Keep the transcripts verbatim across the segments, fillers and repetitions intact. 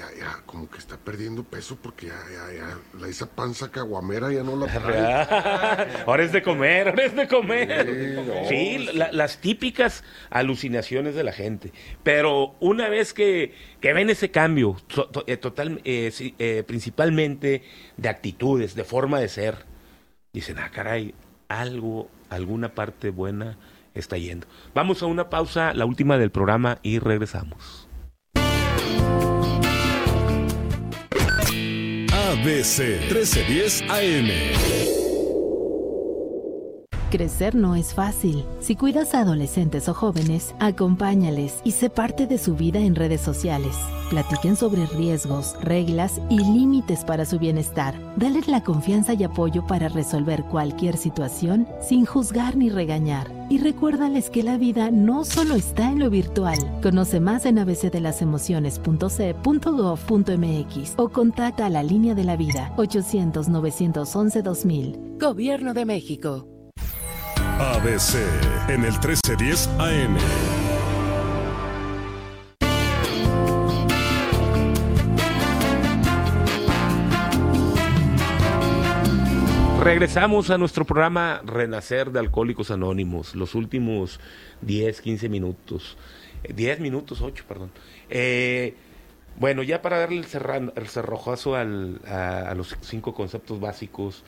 ya, ya, como que está perdiendo peso porque ya, ya, ya, la, esa panza caguamera ya no la trae. Ahora es de comer, ahora es de comer. Sí, no, Sí, sí. la- las típicas alucinaciones de la gente. Pero una vez que, que ven ese cambio, to- to- eh, total, eh, sí, eh, principalmente de actitudes, de forma de ser, dicen, ah, caray, algo, alguna parte buena está yendo. Vamos a una pausa, la última del programa, y regresamos. A B C trece diez A M. Crecer no es fácil. Si cuidas a adolescentes o jóvenes, acompáñales y sé parte de su vida en redes sociales. Platiquen sobre riesgos, reglas y límites para su bienestar. Dales la confianza y apoyo para resolver cualquier situación sin juzgar ni regañar. Y recuérdales que la vida no solo está en lo virtual. Conoce más en a b c de las emociones punto c punto gov punto m x o contacta a la Línea de la Vida ochocientos, novecientos once, dos mil. Gobierno de México. A B C en el trece diez A M. Regresamos a nuestro programa Renacer de Alcohólicos Anónimos, los últimos diez, quince minutos, eh, diez minutos, ocho, perdón. Eh, bueno, ya para darle el, cerran, el cerrojazo al, a, a los cinco conceptos básicos,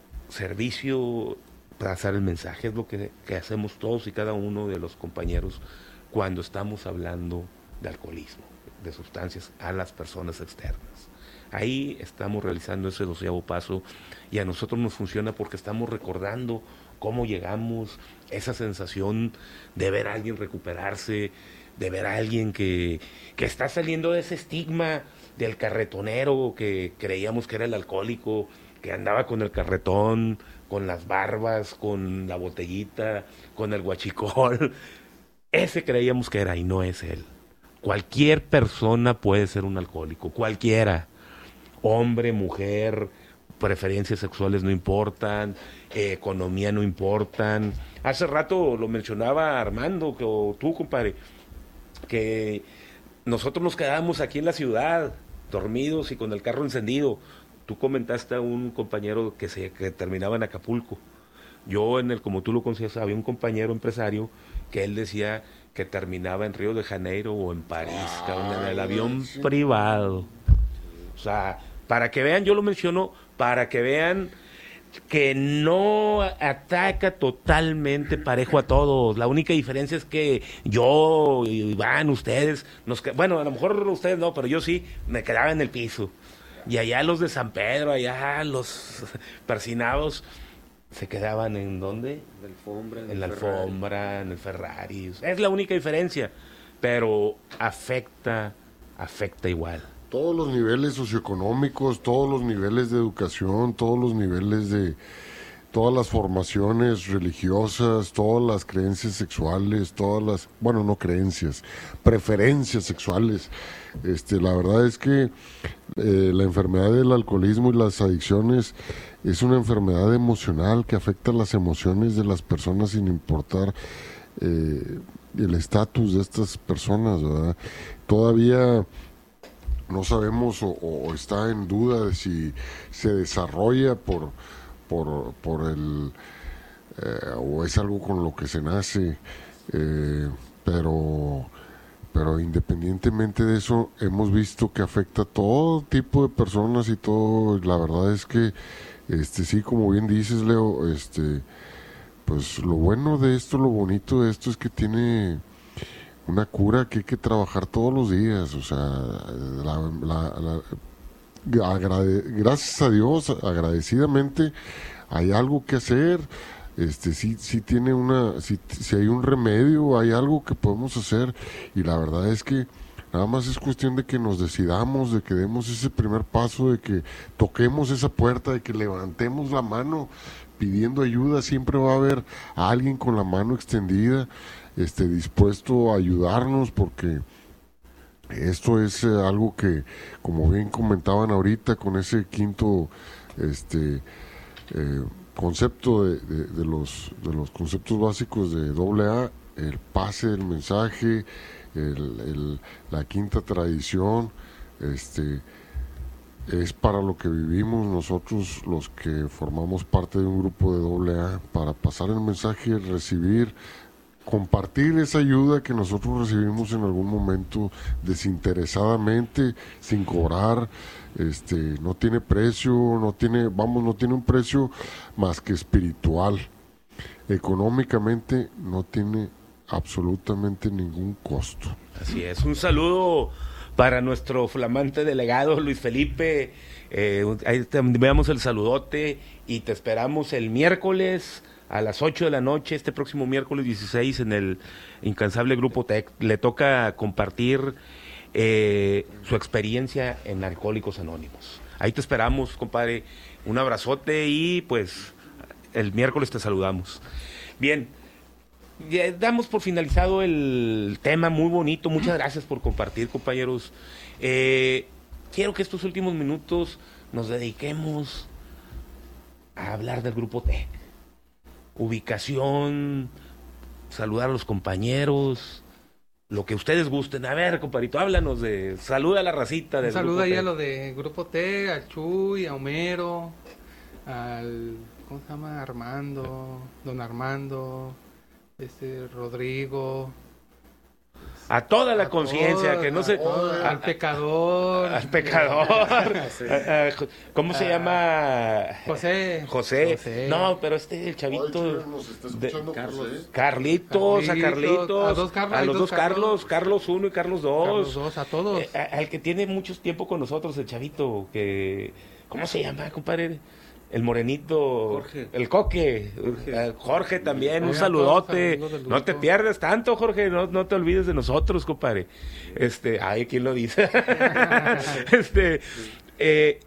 servicio, pasar el mensaje, es lo que, que hacemos todos y cada uno de los compañeros cuando estamos hablando de alcoholismo, de sustancias a las personas externas. Ahí estamos realizando ese doceavo paso y a nosotros nos funciona porque estamos recordando cómo llegamos, esa sensación de ver a alguien recuperarse, de ver a alguien que, que está saliendo de ese estigma del carretonero que creíamos que era el alcohólico, que andaba con el carretón, con las barbas, con la botellita, con el guachicol. Ese creíamos que era y no es él. Cualquier persona puede ser un alcohólico, cualquiera. Hombre, mujer, preferencias sexuales no importan, eh, economía no importan. Hace rato lo mencionaba Armando, que, o tú, compadre, que nosotros nos quedábamos aquí en la ciudad, dormidos y con el carro encendido. Tú comentaste a un compañero que se que terminaba en Acapulco. Yo, en el como tú lo conocías, había un compañero empresario que él decía que terminaba en Río de Janeiro o en París, cabrón, en el avión privado. O sea, para que vean, yo lo menciono, para que vean que no ataca totalmente parejo a todos. La única diferencia es que yo, Iván, ustedes, nos, bueno, a lo mejor ustedes no, pero yo sí, me quedaba en el piso. Y allá los de San Pedro, allá los persinados, se quedaban en ¿dónde? La alfombra, en, en la Ferrari. alfombra, en el Ferrari. Es la única diferencia, pero afecta, afecta igual. Todos los niveles socioeconómicos, todos los niveles de educación, todos los niveles de todas las formaciones religiosas, todas las creencias sexuales, todas las, bueno, no creencias, preferencias sexuales. Este, la verdad es que eh, la enfermedad del alcoholismo y las adicciones es una enfermedad emocional que afecta las emociones de las personas sin importar eh, el estatus de estas personas, ¿verdad? Todavía no sabemos o, o está en duda de si se desarrolla por por, por el eh, o es algo con lo que se nace, eh, pero pero independientemente de eso hemos visto que afecta a todo tipo de personas y todo. La verdad es que este sí, como bien dices, Leo, este pues lo bueno de esto, lo bonito de esto es que tiene una cura que hay que trabajar todos los días. O sea, la, la, la, agrade, gracias a Dios, agradecidamente, hay algo que hacer. Este, sí, sí tiene una, si sí, sí hay un remedio, hay algo que podemos hacer, y la verdad es que nada más es cuestión de que nos decidamos, de que demos ese primer paso, de que toquemos esa puerta, de que levantemos la mano pidiendo ayuda. Siempre va a haber a alguien con la mano extendida, este, dispuesto a ayudarnos, porque esto es eh, algo que, como bien comentaban ahorita, con ese quinto este eh, concepto de, de, de los de los conceptos básicos de doble A, el pase del mensaje, el, el, la quinta tradición, Este, es para lo que vivimos nosotros los que formamos parte de un grupo de doble A, para pasar el mensaje, recibir, compartir esa ayuda que nosotros recibimos en algún momento desinteresadamente, sin cobrar. Este, no tiene precio, no tiene, vamos, no tiene un precio más que espiritual. Económicamente no tiene absolutamente ningún costo. Así es, un saludo para nuestro flamante delegado Luis Felipe, eh, ahí te enviamos el saludote y te esperamos el miércoles a las ocho de la noche, este próximo miércoles dieciséis en el incansable Grupo T E C. Le toca compartir eh, su experiencia en Alcohólicos Anónimos. Ahí te esperamos, compadre, un abrazote y pues el miércoles te saludamos. Bien, ya damos por finalizado el tema, muy bonito, muchas gracias por compartir, compañeros. Eh, quiero que estos últimos minutos nos dediquemos a hablar del Grupo T E C. Ubicación, saludar a los compañeros, lo que ustedes gusten. A ver, compadrito, háblanos de... Saluda a la racita del Saluda Grupo ahí T E C. a lo de Grupo T, al Chuy, a Homero, al... ¿cómo se llama? Armando, don Armando... este Rodrigo, a toda la a conciencia, todos, que no a se... todos, a- al pecador, al pecador. Sí. A- a- ¿Cómo se Ah, llama? José, José. José. No, pero este, el chavito... Nos está de- escuchando José. Carlitos, a Carlitos, Carlitos, a dos Carlos, a hay los dos dos Carlos, Carlos. Carlos uno y Carlos dos. Carlos dos, a todos. Eh, a- al que tiene mucho tiempo con nosotros, el chavito, que... ¿Cómo se llama, compadre? El morenito, Jorge. el coque, Jorge. Eh, Jorge también, un Oigan, saludote. todos amigos del No te grupo. pierdas tanto, Jorge, no, no te olvides de nosotros, compadre. Este, ay, ¿quién lo dice? este, eh,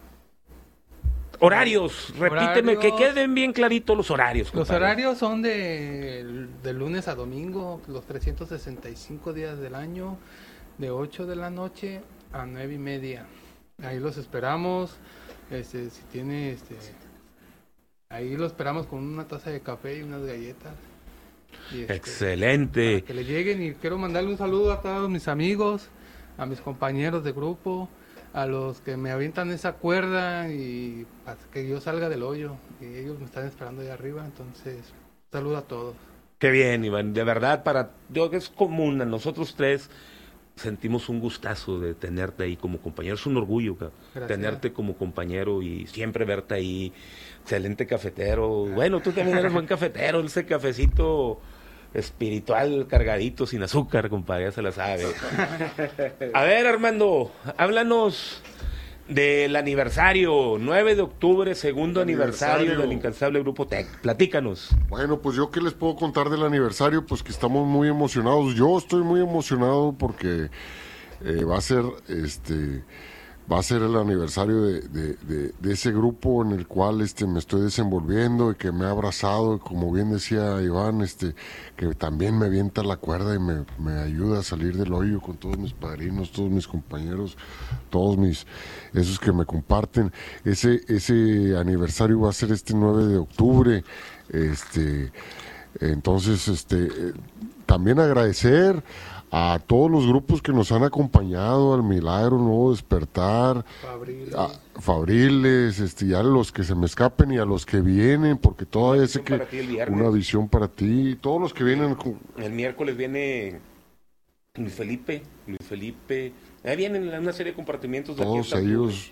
horarios, repíteme, que Horarios. queden bien claritos los horarios, Los compadre. horarios son de, de lunes a domingo, los trescientos sesenta y cinco días del año, de ocho de la noche a nueve y media. Ahí los esperamos. Este, si tiene, este, ahí lo esperamos con una taza de café y unas galletas. Y, este, Excelente. para que le lleguen, y quiero mandarle un saludo a todos mis amigos, a mis compañeros de grupo, a los que me avientan esa cuerda y para que yo salga del hoyo, y ellos me están esperando allá arriba. Entonces, saludo a todos. Qué bien, Iván. De verdad, para yo que es común, a nosotros tres sentimos un gustazo de tenerte ahí como compañero. Es un orgullo, cabrón, Gracias. tenerte como compañero y siempre verte ahí. Excelente cafetero. Bueno, tú también eres buen cafetero. Ese cafecito espiritual, cargadito, sin azúcar, compadre, ya se la sabe. A ver, Armando, háblanos del aniversario, nueve de octubre, segundo aniversario, Aniversario. del incansable Grupo T E C. Platícanos. Bueno, pues yo qué les puedo contar del aniversario, pues que estamos muy emocionados. Yo estoy muy emocionado porque eh, va a ser este va a ser el aniversario de, de, de, de ese grupo en el cual este me estoy desenvolviendo y que me ha abrazado, y como bien decía Iván, este que también me avienta la cuerda y me, me ayuda a salir del hoyo con todos mis padrinos, todos mis compañeros, todos mis esos que me comparten. Ese ese aniversario va a ser este nueve de octubre. Este entonces este eh, también agradecer a todos los grupos que nos han acompañado, al Milagro, Nuevo Despertar, Fabril. a Fabriles, este, y a los que se me escapen y a los que vienen, porque todavía sé visión que para ti el viernes. una visión para ti, todos los que vienen, con- El miércoles viene Luis Felipe, Luis Felipe. Ahí vienen una serie de compartimientos de aquí todos en Tabasco. ellos,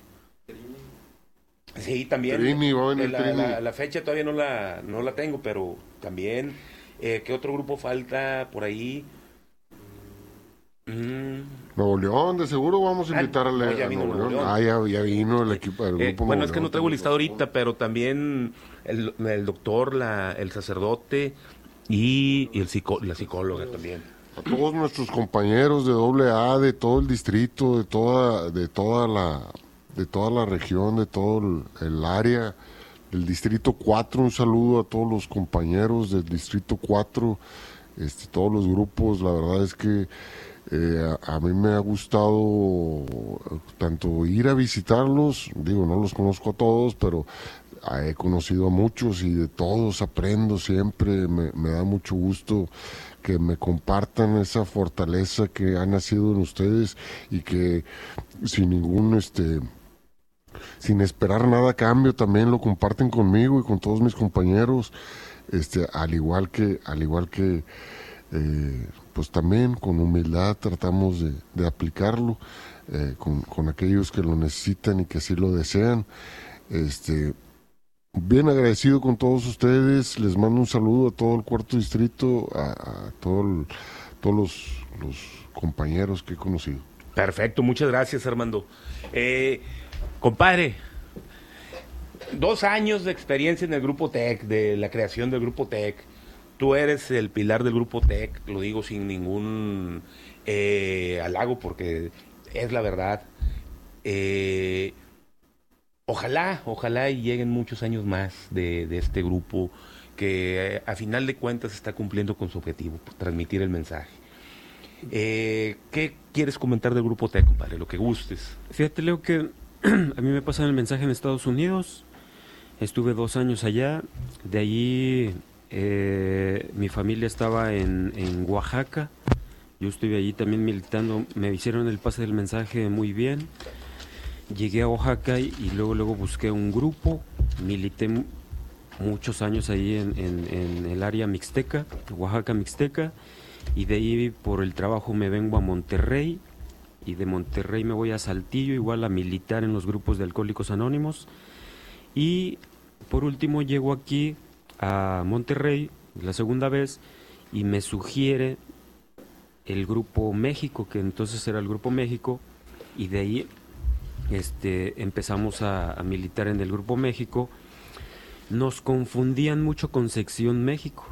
Sí, también. Trini, va a venir la, Trini. la- la fecha todavía no la, no la tengo, pero también. Eh, ¿Qué otro grupo falta por ahí? Mm, Nuevo León, de seguro vamos a Ah, invitar a, no, a ya vino Nuevo Nuevo León. León. Ah, ya, ya vino el equipo del eh, grupo bueno, Nuevo es que no León, traigo el listado tenemos ahorita, pero también el, el doctor, la, el sacerdote y, y el psicó- la psicóloga también. a todos nuestros compañeros de doble A, de todo el distrito, de toda, de toda la, de toda la región, de todo el, el área, del distrito cuatro, un saludo a todos los compañeros del distrito cuatro, este, todos los grupos. La verdad es que eh, a, a mí me ha gustado tanto ir a visitarlos, digo, no los conozco a todos, pero he conocido a muchos y de todos aprendo siempre, me, me da mucho gusto que me compartan esa fortaleza que ha nacido en ustedes y que sin ningún, este, sin esperar nada a cambio también lo comparten conmigo y con todos mis compañeros, este, al igual que, al igual que, eh, pues también con humildad tratamos de, de aplicarlo eh, con, con aquellos que lo necesitan y que así lo desean. Este, bien agradecido con todos ustedes, les mando un saludo a todo el cuarto distrito, a, a todo el, todos los, los compañeros que he conocido. Perfecto, muchas gracias, Armando. Eh, compadre, dos años de experiencia en el Grupo TEC, de la creación del Grupo TEC. Tú eres el pilar del Grupo TEC, lo digo sin ningún eh, halago porque es la verdad. Eh, ojalá, ojalá y lleguen muchos años más de, de este grupo que eh, a final de cuentas está cumpliendo con su objetivo, transmitir el mensaje. Eh, ¿Qué quieres comentar del Grupo TEC, compadre? Lo que gustes. Fíjate, Leo, que a mí me pasaron el mensaje en Estados Unidos, estuve dos años allá, de allí eh, mi familia estaba en, en Oaxaca, yo estuve allí también militando, me hicieron el pase del mensaje muy bien, llegué a Oaxaca y, y luego luego busqué un grupo, milité m- muchos años ahí en, en, en el área mixteca, Oaxaca mixteca, y de ahí por el trabajo me vengo a Monterrey, y de Monterrey me voy a Saltillo, igual a militar en los grupos de Alcohólicos Anónimos, y por último llego aquí a Monterrey, la segunda vez, y me sugiere el Grupo México, que entonces era el Grupo México, y de ahí este, empezamos a, a militar en el Grupo México. Nos confundían mucho con Sección México.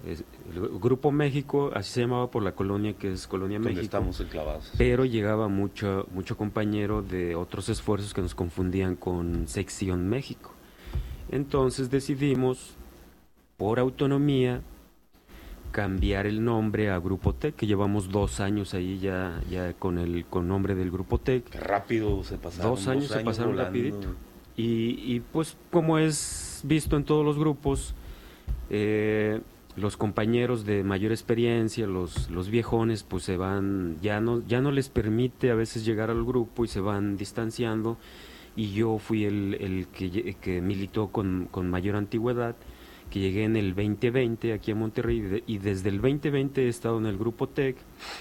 El Grupo México, así se llamaba por la colonia que es Colonia México. Estamos enclavados. Pero llegaba mucho, mucho compañero de otros esfuerzos que nos confundían con Sección México. Entonces decidimos, por autonomía, cambiar el nombre a Grupo TEC, que llevamos dos años ahí ya, ya con el con nombre del Grupo TEC. Qué rápido se pasaron. Dos años, dos años se pasaron volando. Rapidito. Y, y pues como es visto en todos los grupos, eh, los compañeros de mayor experiencia, los, los viejones, pues se van, ya no, ya no les permite a veces llegar al grupo y se van distanciando, y yo fui el, el que, que militó con, con mayor antigüedad, que llegué en el veinte veinte aquí a Monterrey, y, de, y desde el veinte veinte he estado en el Grupo TEC,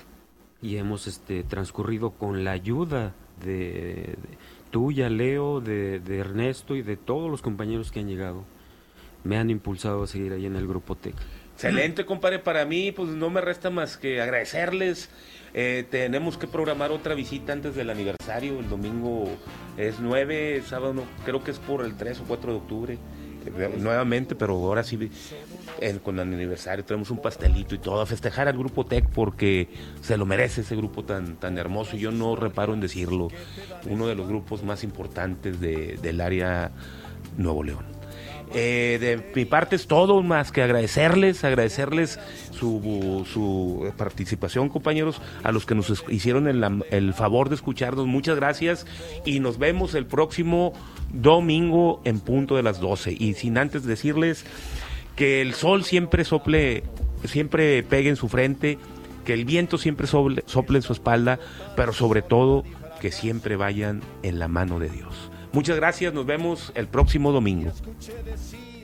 y hemos este, transcurrido con la ayuda de, de tuya, Leo, de, de Ernesto y de todos los compañeros que han llegado. Me han impulsado a seguir ahí en el Grupo TEC. Excelente, compadre. Para mí, pues no me resta más que agradecerles. Eh, tenemos que programar otra visita antes del aniversario. El domingo es nueve, sábado no, creo que es por el tres o cuatro de octubre. Eh, nuevamente, pero ahora sí, eh, con el aniversario tenemos un pastelito y todo, a festejar al Grupo TEC porque se lo merece ese grupo tan, tan hermoso. Yo no reparo en decirlo. Uno de los grupos más importantes de, del área Nuevo León. Eh, de mi parte es todo, más que agradecerles, agradecerles su, su participación, compañeros, a los que nos hicieron el, el favor de escucharnos. Muchas gracias y nos vemos el próximo domingo en punto de las doce. Y sin antes decirles que el sol siempre sople, siempre pegue en su frente, que el viento siempre sople, sople en su espalda, pero sobre todo que siempre vayan en la mano de Dios. Muchas gracias, nos vemos el próximo domingo.